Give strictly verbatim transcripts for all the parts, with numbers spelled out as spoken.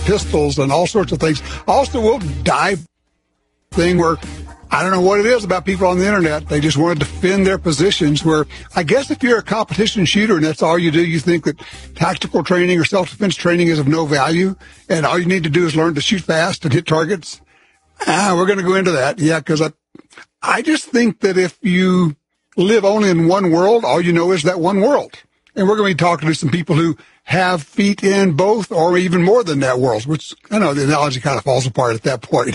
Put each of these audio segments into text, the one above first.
pistols and all sorts of things. Also, we'll dive thing where I don't know what it is about people on the internet. They just want to defend their positions where I guess if you're a competition shooter and that's all you do, you think that tactical training or self-defense training is of no value and all you need to do is learn to shoot fast and hit targets. Ah, we're going to go into that. Yeah, because I, I just think that if you live only in one world, all you know is that one world. And we're going to be talking to some people who have feet in both or even more than that world, which I know the analogy kind of falls apart at that point.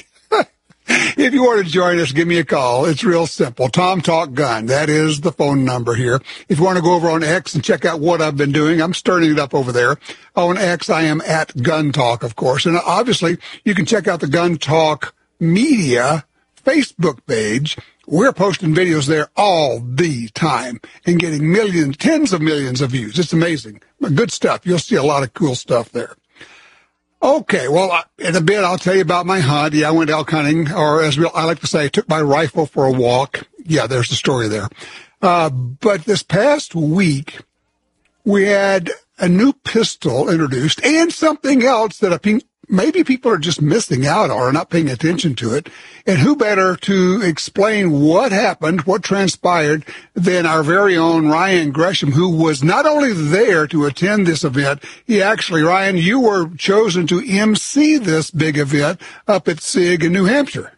If you want to join us, give me a call. It's real simple. Tom Talk Gun. That is the phone number here. If you want to go over on X and check out what I've been doing, I'm stirring it up over there. On X, I am at Gun Talk, of course. And obviously, you can check out the Gun Talk Media Facebook page. We're posting videos there all the time and getting millions, tens of millions of views. It's amazing. Good stuff. You'll see a lot of cool stuff there. Okay, well, in a bit, I'll tell you about my hunt. Yeah, I went elk hunting, or as I like to say, I took my rifle for a walk. Yeah, there's the story there. Uh, but this past week, we had a new pistol introduced and something else that I think maybe people are just missing out on or not paying attention to it. And who better to explain what happened, what transpired, than our very own Ryan Gresham, who was not only there to attend this event, he actually, Ryan, you were chosen to emcee this big event up at SIG in New Hampshire.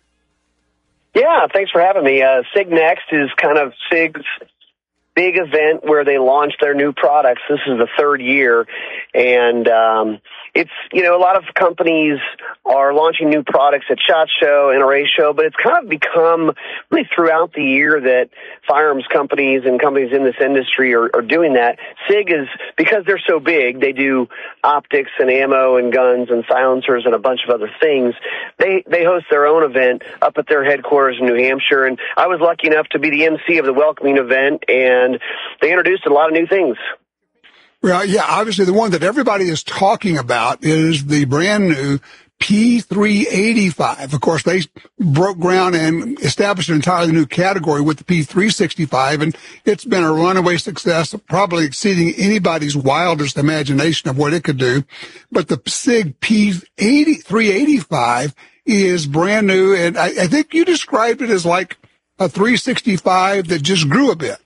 Yeah, thanks for having me. Uh, SIG Next is kind of SIG's big event where they launch their new products. This is the third year, and um, it's, you know, a lot of companies are launching new products at SHOT Show, N R A Show, but it's kind of become really throughout the year that firearms companies and companies in this industry are, are doing that. SIG is, because they're so big, they do optics and ammo and guns and silencers and a bunch of other things. They they host their own event up at their headquarters in New Hampshire, and I was lucky enough to be the M C of the welcoming event, and they introduced a lot of new things. Well, yeah, obviously the one that everybody is talking about is the brand new P three eighty-five. Of course, they broke ground and established an entirely new category with the P three sixty-five, and it's been a runaway success, probably exceeding anybody's wildest imagination of what it could do. But the SIG P three eighty-five is brand new, and I, I think you described it as like a three sixty-five that just grew a bit.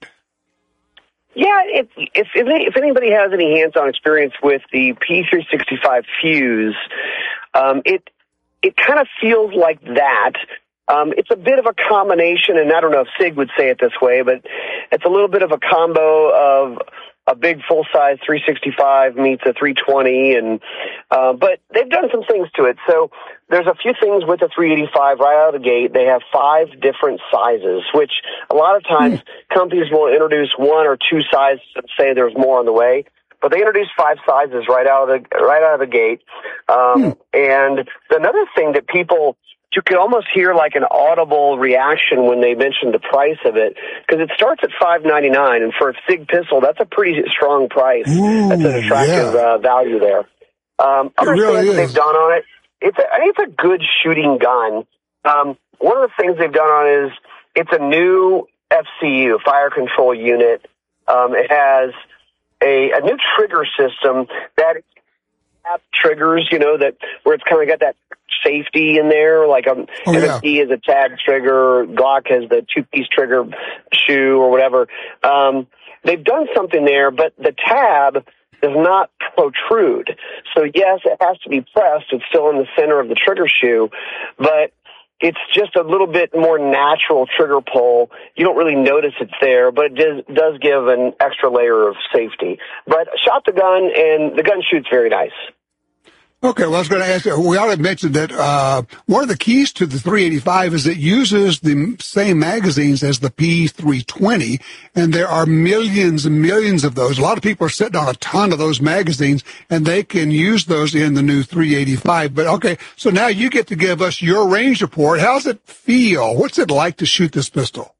Yeah, if, if if anybody has any hands-on experience with the P three sixty-five Fuse, um, it it kind of feels like that. Um, it's a bit of a combination, and I don't know if SIG would say it this way, but it's a little bit of a combo of a big full-size three sixty-five meets a three twenty, and uh, but they've done some things to it. So there's a few things with the three eighty-five right out of the gate. They have five different sizes, which a lot of times mm. companies will introduce one or two sizes and say there's more on the way. But they introduced five sizes right out of the right out of the gate. Um, mm. And another thing that people, you could almost hear like an audible reaction when they mentioned the price of it, because it starts at five ninety-nine, and for a SIG pistol, that's a pretty strong price. Ooh, that's an attractive yeah. uh, value there. Um, other really things that they've done on it, it's a, I think it's a good shooting gun. Um, one of the things they've done on it is it's a new F C U, fire control unit. Um, it has a, a new trigger system that triggers, you know, that where it's kind of got that safety in there, like um, oh, M S D yeah. is a tag trigger, Glock has the two-piece trigger shoe or whatever. Um, they've done something there, but the tab does not protrude. So yes, it has to be pressed. It's still in the center of the trigger shoe, but it's just a little bit more natural trigger pull. You don't really notice it's there, but it does, does give an extra layer of safety. But shot the gun, and the gun shoots very nice. Okay, well, I was going to ask you, we ought to mention that uh, one of the keys to the three eighty-five is it uses the same magazines as the P three twenty, and there are millions and millions of those. A lot of people are sitting on a ton of those magazines, and they can use those in the new three eighty-five. But, okay, so now you get to give us your range report. How's it feel? What's it like to shoot this pistol?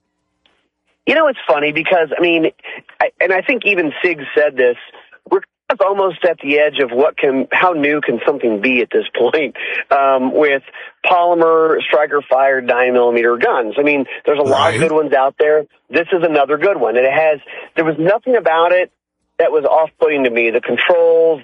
You know, it's funny because, I mean, I, and I think even SIG said this, we're almost at the edge of what can, how new can something be at this point, um, with polymer striker fired nine millimeter guns. I mean, there's a lot right. of good ones out there. This is another good one. And it has, there was nothing about it that was off-putting to me. The controls,